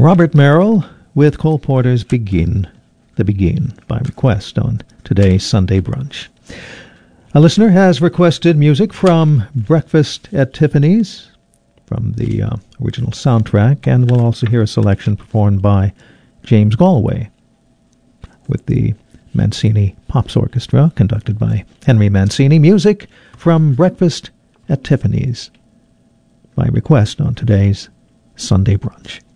Robert Merrill with Cole Porter's Begin, The Begin, by request on today's Sunday Brunch. A listener has requested music from Breakfast at Tiffany's, from the original soundtrack, and we'll also hear a selection performed by James Galway with the Mancini Pops Orchestra, conducted by Henry Mancini. Music from Breakfast at Tiffany's, by request on today's Sunday Brunch.